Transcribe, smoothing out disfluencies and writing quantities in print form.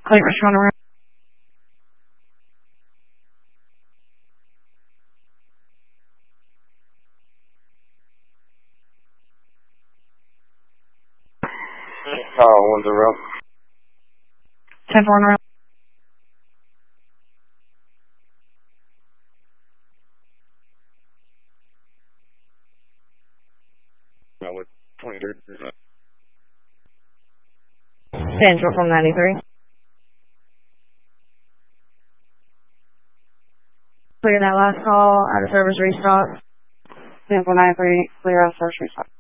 Clear restaurant around. Oh, 10 around. No, with 23rd. Central from 93. Clear that last call. Out of service restock. Sample 93, clear out first restock.